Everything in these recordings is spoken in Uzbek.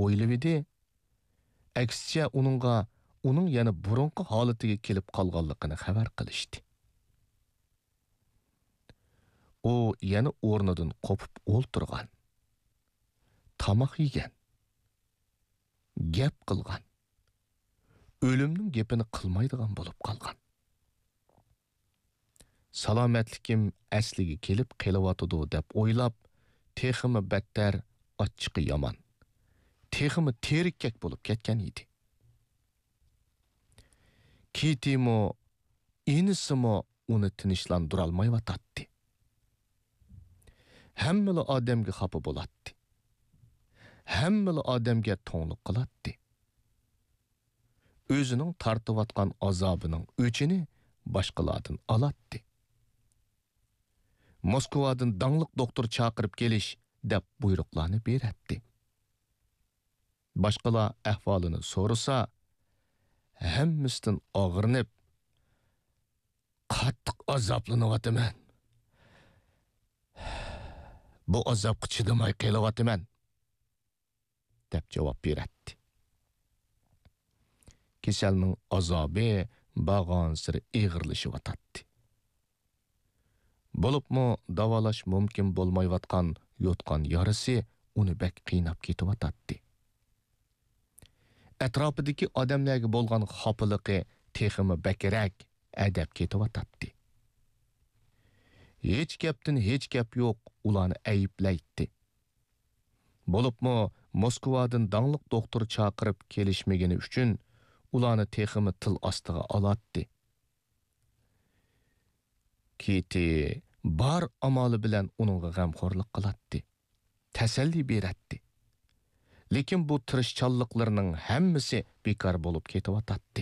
o'ylab aksicha uning yana burunqi holatiga kelib qolganligini xabar qilishdi. U yana o'rnidan qopib o'ltirgan, tamoq yegan, gap qilgan, o'limning gapini qilmaydigan bo'lib qolgan. Salomatlikim asliga kelib qelyotidi deb o'ylab, teximi battar achchiqi yomon, teximi terikkak bo'lib ketgan edi. Kitimo, inisimo uni tinchlandira olmayotdi. Hammala odamga xafa bo'ladi. Hammala odamga to'nglik qiladi. O'zining tortayotgan azobining o'chini boshqalardan oladi. Moskvadan dangliq doktor chaqirib kelish deb buyruqlarni beradi. Boshqalar ahvolini so'rasa, hammasidan og'rinib, qattiq azoblanyapman. Bu azobga chidamay qelyapman deb javob beradi. Kasalning azobi bag'on siri ig'irlashyapti. Bo'libmi davolash mumkin bo'lmayotgan yotgan yarasi uni bek qiynab ketyapti. Atrofidagi odamlarga bo'lgan xofaligi teximi bakrak adab ketyapti. Hech gapdan hech gap yo'q, ularni ayiblaydi. Bo'libmi Moskvadan dangliq doktor chaqirib kelishmagani uchun ularni teximi til ostiga oladi. Kiti bar amali bilan uningga g'amxo'rlik qiladi, tasalli beradi. Lekin bu tirishchanliklarining hammasi bekor bo'lib ketyapti.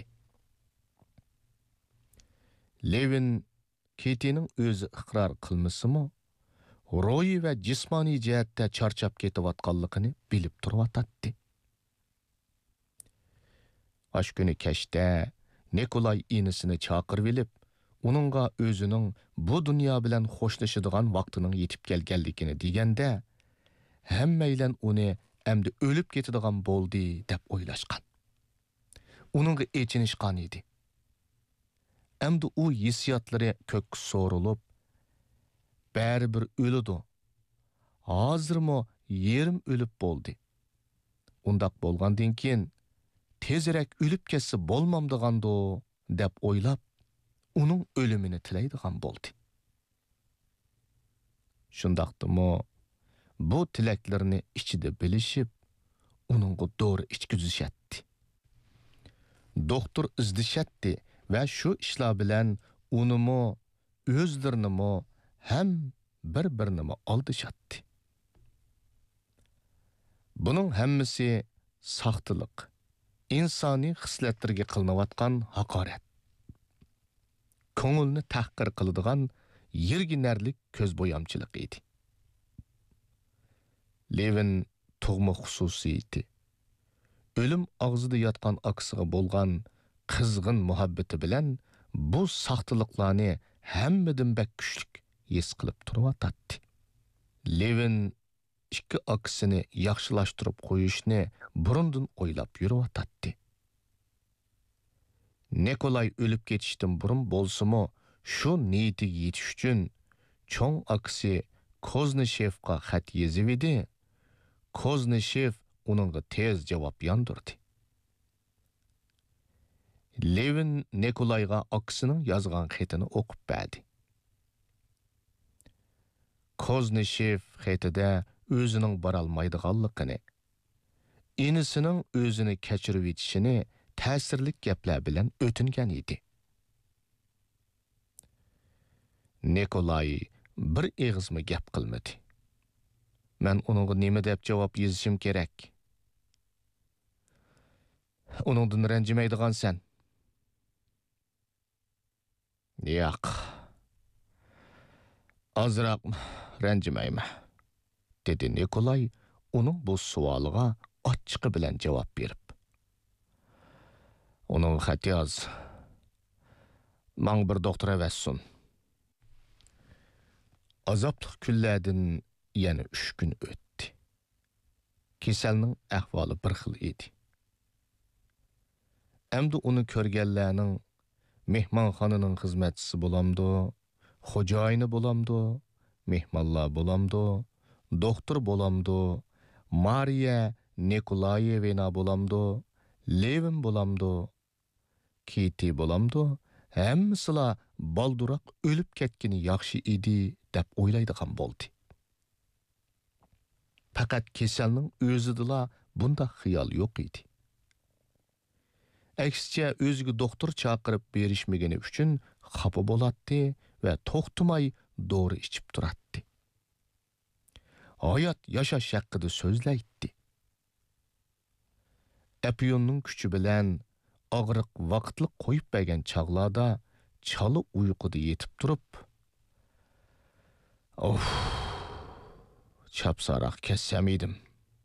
Levin Kitining o'zi iqror qilmasimi, ro'yi va jismoniy jihatda charchab ketayotganligini bilib turibdi. Osh kuni kashda Nikolay inisini chaqirib olib, uningga o'zining bu dunyo bilan xo'shlashadigan vaqtining yetib kelganligini deganda, hammaylan uni endi o'lib ketadigan bo'ldi deb o'ylashgan. Uningga echinishgan edi. Endi u hissiyotlari ko'k so'rilib, baribir o'lidi. Hozirmi yerim o'lib bo'ldi. Undaq bo'lgandan keyin tezroq o'lib ketsa bo'lmamdigando deb o'ylab, uning o'limini tilaydigan bo'ldi. Shundaqdimi bu tilaklarini ichida bilishib, uningga doğru ichkizishadi. Doktor izdishadi va shu ishlar bilan unimi, o'zlarini ham bir-birini aldishadi. Buning hammasi saxtalik, insoniy xislatlarga qilinayotgan haqorat. Ko'ngilni tahqir qiladigan yerginarlik ko'zbo'yamchilik edi. Levin tug'ma xususiyati, o'lim og'zida yotgan aksiga bo'lgan qizg'in muhabbati bilan bu saxtaliqlarni hammadan bak kuchlik his qilib turibdi. Levin ikki aksini yaxshilashtirib qo'yishni burundan o'ylab yuribdi. Nikolay o'lib ketishdan burun bo'lsa-mu, shu niyatiga yetish uchun cho'ng aksi Kozneshevga xat yozib edi. Kozneshev uningga tez javob yondirdi. Levin Nikolayga aksining yozgan xatini o'qib berdi. Kozneshev xatida o'zining borolmaydiganligini, inisining o'zini kechirib etishini ta'sirli gaplar bilan o'tingan edi. Nikolay bir eg'izmi gap qilmadi. Men uningga nima deb javob yozishim kerak? Uningdan ranjimaydigansan. Yo'q. Azroq ranjimayman, dedi Nikolay uning bu savoliga ochiqi bilan javob berib. Uning xati yoz. Mang bir doktor avassun. Azobli kunlardan yana 3 kun o'tdi. Keselning ahvoli bir xil edi. Endi uni ko'rganlarning mehmonxonaning xizmatchisi bo'lamdi, xo'jayini bo'lamdi, mehmonlar bo'lamdi, doktor bo'lamdi, Mariya Nikolayevna bo'lamdi, Levin bo'lamdi, Kiti bo'lamdi, hammasila balduroq o'lib ketgani yaxshi edi deb o'ylaydigan bo'ldi. Faqat kasalning o'zidila bunda xiyol yo'q edi. Aksicha o'ziga doktor chaqirib berishmagani uchun xafa bo'latdi va to'xtamay dori ichib turardi. Hayot yashash haqida so'zlaydi. Apiyonning kuchi bilan og'riq vaqtliq qo'yib bergan chog'larda chala uyquda yetib turib, "Of, chapsaroq kessam edim.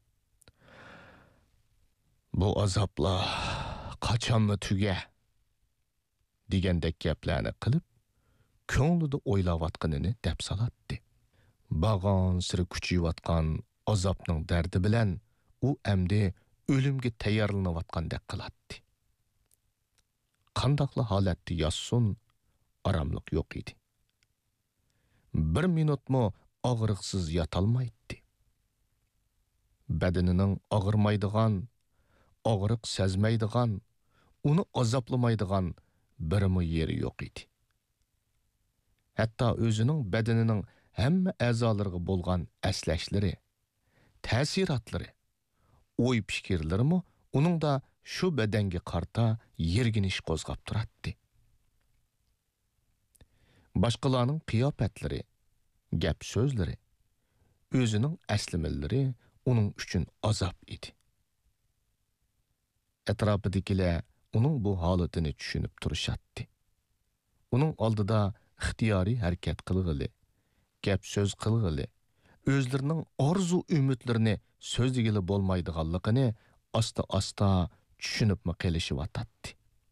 Bu azoblar qachonmi tuga?" degandek gaplarni qilib, ko'nglida o'ylayotganini deb solatdi. Bag'on siri kuchayotgan azobning dardi bilan u endi o'limga tayyorlanayotgandek qiladi. Qandaqli holatda yotsin, oromlik yo'q edi. Bir minutmi og'riqsiz yotolmaydi. Badanining og'irmaydigan, og'riq sezmaydigan, uni azoplamaydigan birmi yeri yo'q edi. Hatto o'zining badanining hamma a'zolariga bo'lgan aslashlari, ta'sirotlari, o'y fikrlarimi uningda shu badanga qarta yerginish qo'zg'ab turardi. Boshqalarning qiyofatlari, gap so'zlari, o'zining aslimillari uning uchun azob edi. Atrofidagilar uning bu holatini tushunib turishadi. Uning oldida ixtiyoriy harakat qilg'ili, gap so'z qilg'ili, o'zlarining orzu umidlarini so'zligili bo'lmaydiganligini asta-asta tushunibmi qilishyotadi.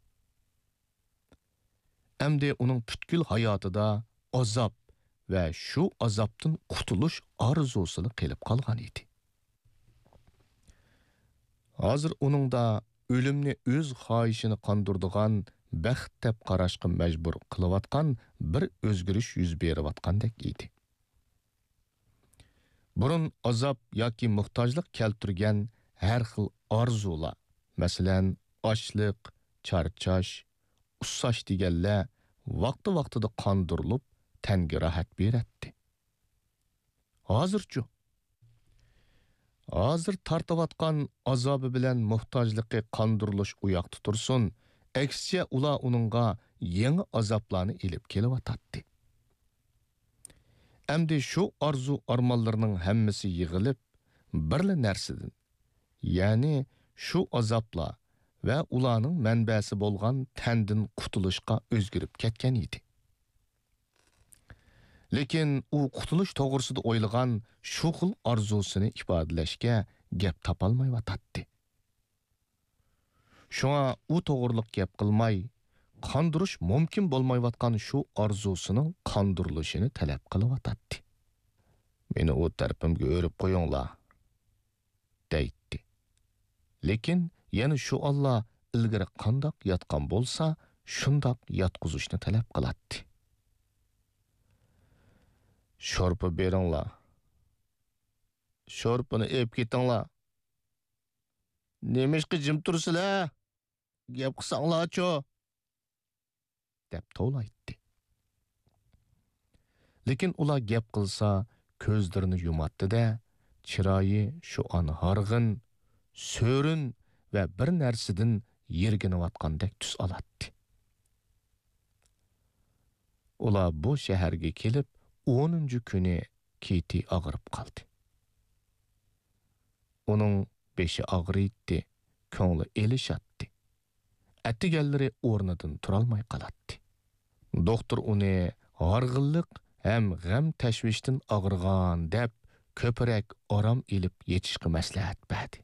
Endi uning butkul hayotida azob va shu azobdan qutulish orzusini qilib qolgan edi. Hozir uningda o'limni o'z xohishini qondirdigan baxt deb qarashga majbur qilayotgan bir o'zgarish yuz berayotgandek edi. Burun azob yoki muhtojlik keltirgan har xil orzular, masalan, ochliq, charchash, ussash deganlar vaqti-vaqtida qondirilib, tanga rohat beradi. Hozirchu Hozir tartayotgan azobi bilan muhtojligi qondirilish uyoqda tursin, aksicha ular uningga yangi azoblarni elib kelyotadi. Endi shu arzu armonlarning hammasi yig'ilib, birla narsadan, ya'ni shu azoblar va ularning manbasi bo'lgan tandan qutulishga o'zgarib ketgan edi. Lekin u qutulish to'g'risida o'ylagan shu xil arzusini ifodalashga gap topolmayotdi. Shunga u to'g'riliq gap qilmay, qondirish mumkin bo'lmayotgan shu arzusining qondirilishini talab qilyotdi. "Meni o tarafimga o'rib qo'yinglar", deydi. Lekin yana shu Allah ilgari qandoq yotgan bo'lsa, shundoq yotqizishni talab qiladi. "Sho'rpa beringlar. Sho'rpani ep ketinglar. Nemishqa jim tursizlar? Gap qilsanglar-chu", deb to'laydi. Lekin ular gap qilsa, ko'zlarini yumatdi-da, chiroyi shu an harg'in, so'rin va bir narsadan yerginayotgandek tus oladi. Ular bu shaharga kelib 10-kuni Kiti og'rib qoldi. Uning beshi og'riydi, ko'ngli elishadi. Atiganlari o'rnidan turolmay qoladi. Doktor uni g'arg'inlik ham g'am tashvishdan og'irgan deb ko'proq orom ilib yetishga maslahat berdi.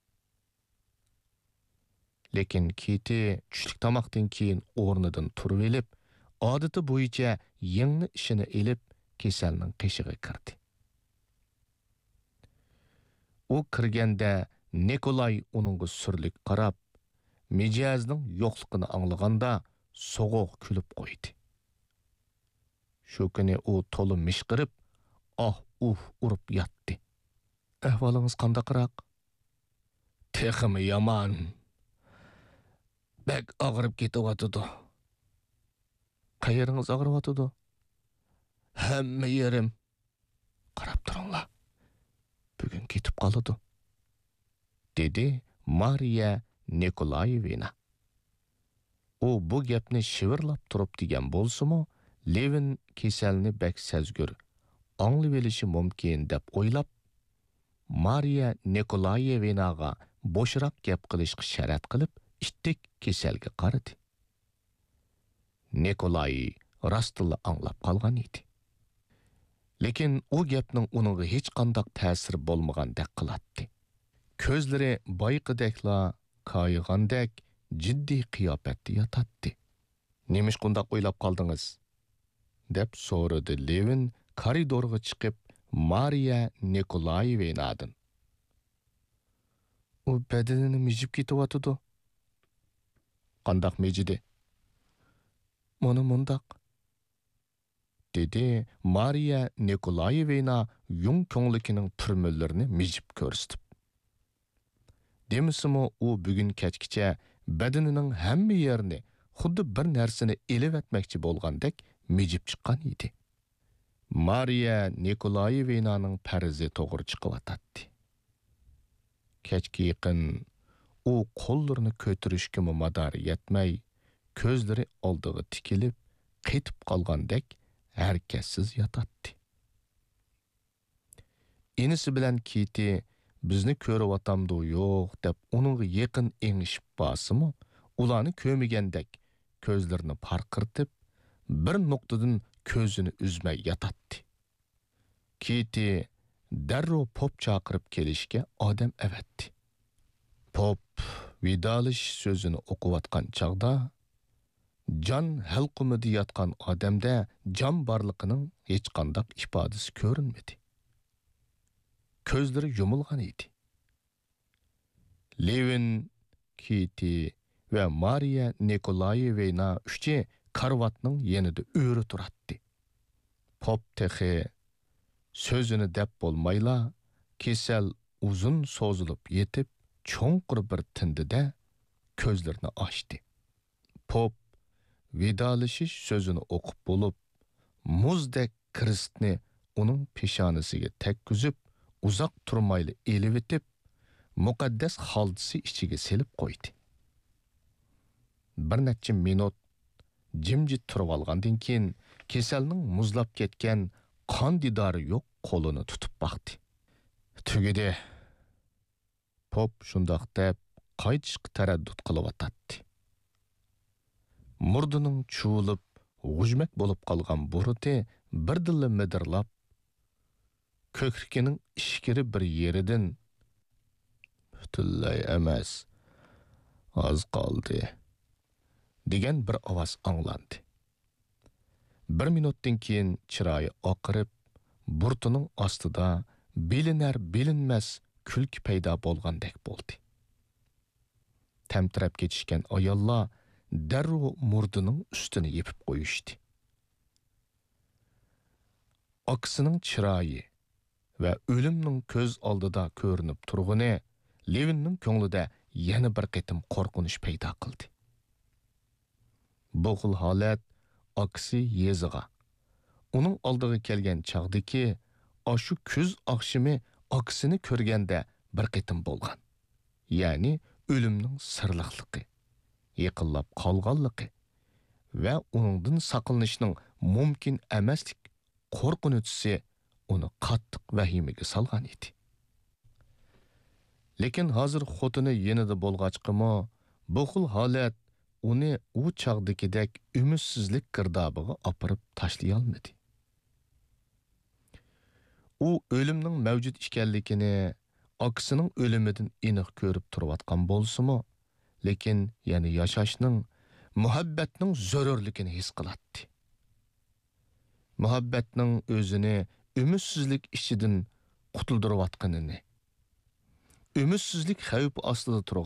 Lekin Kiti tushlik tomoqdan keyin o'rnidan turib elib, odati bo'yicha yengni ishini elib, kasalning qishig'i kirdi. u kirganda Nikolay uningga surlik qarab, mijozning yo'qligini anglaganda so'g'oq kulib qo'ydi. Shu kuni u to'la mishqirib, urib yotdi. Ahvolingiz qandaqroq? Texmi yomon. Bak og'rib ketyotidi. Qayeringiz og'riyotidi? Hamma yerim. Qarab turinglar. Bugun ketib qoladi, dedi Mariya Nikolayevna. U bu gapni shivirlab turib degan bo'lsa-mu, Levin kasalni bak sezgur, anglab olishi mumkin deb o'ylab, Mariya Nikolayevnaga bo'shroq gap qilishga sharat qilib, ittik kasalga qaradi. Nikolay rostilla anglab qolgan edi. Lekin u gapning uninga hech qanday ta'sir bo'lmagandek qilatdi. Ko'zlari bayqidekla qayg'andek jiddiy qiyofatda yotadi. Nemish qundaq o'ylab qoldingiz? deb so'radi Levin koridorga chiqib Mariya Nikolayevnadan. U badanini mijib ketyotidi. Qandaq mijidi? Mana mundaq, dedi Mariya Nikolayevna yung ko'nglikining turmullarini mijib ko'rsatib. Demisimi u bugun kechgacha badanining hamma yerini xuddi bir narsani elib etmoqchi bo'lgandek mijib chiqqan edi. Mariya Nikolayevnaning farzi to'g'ri chiqyotdi. Kechga yaqin u qo'llarini ko'tarishga madori yetmay, ko'zlari oldiga tikilib, qetib qolgandek harakatsiz yotadi. Inisi bilan Kiti bizni ko'ryotamdi yo'q deb uningga yaqin engishib basimi, ularni ko'migandek ko'zlarini parqirtib, bir nuqtadan ko'zini uzmay yotadi. Kiti darrov Pop chaqirib kelishga odam avatdi. Pop vidolish so'zini o'qiyotgan chog'da jon halqumida yotgan odamda jon borligining hech qanday ifodasi ko'rinmadi. Ko'zlari yumilgan edi. Levin, Kiti va Mariya Nikolayevna uchi karvatning yanida o'ri turadi. Pop texi so'zini deb bo'lmayla, kesal uzun so'zilib yetib, cho'nqir bir tindida ko'zlarini ochdi. Pop vidolashish so'zini o'qib bo'lib, muzdek kristni uning peshonasiga tekkizib, uzoq turmayli elib etib, muqaddas xaltisi ichiga selib qo'ydi. Bir necha minut jimjit turib olgandan keyin kasalning muzlab ketgan qon didori yo'q qo'lini tutib baqdi. Tugidi. Pop shundoq deb qaytishga taraddud qilyotdi. Murdining chuvilib, g'ujmak bo'lib qolgan buruti birdilla midirlab, ko'krikining ishkiri bir yeridan butunlay emas, oz qoldi degan bir ovoz anglandi. Bir minutdan keyin chiroyi oqirib, burtining ostida bilinar bilinmas kulki paydo bo'lgandek bo'ldi. Tamtirab ketishgan ayollar darrov murdining ustini yepib qo'yishdi. Oksining chiroyi va o'limning ko'z oldida ko'rinib turg'ini Levinning ko'nglida yana bir qitim qo'rqinish paydo qildi. Bu xil holat oksi yeziga, uning oldiga kelgan chog'diki, shu kuz oqshimi oksini ko'rganda bir qitim bo'lgan. Ya'ni o'limning sirliqligi, yaqinlab qolganligi va uningdan saqlanishning mumkin emaslik qo'rqinchisi uni qattiq vahimaga solgan edi. Lekin hozir xotini yanida bo'lg'achqimi, bu xil holat uni u chog'dagidek umidsizlik girdobiga opirib tashlay olmadi. U o'limning mavjud ekanligini oksining o'limidan aniq ko'rib turayotgan bo'lsa-mu, lekin yana yashashning, muhabbatning zarurligini his qiladi. Muhabbatning o'zini umidsizlik ichidan qutuldirayotganini, ümidsizlik xavfi ostida turgan